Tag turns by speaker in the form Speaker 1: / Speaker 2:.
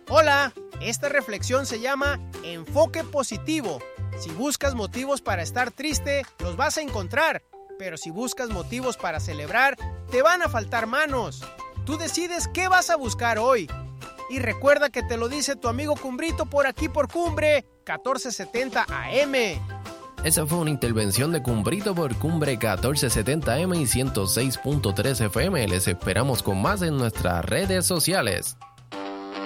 Speaker 1: Hola, esta reflexión se llama Enfoque Positivo. Si buscas motivos para estar triste, los vas a encontrar. Pero si buscas motivos para celebrar, te van a faltar manos. Tú decides qué vas a buscar hoy. Y recuerda que te lo dice tu amigo Cumbrito por aquí por Cumbre 1470 AM.
Speaker 2: Esa fue una intervención de Cumbrito por Cumbre 1470 AM y 106.3 FM. Les esperamos con más en nuestras redes sociales.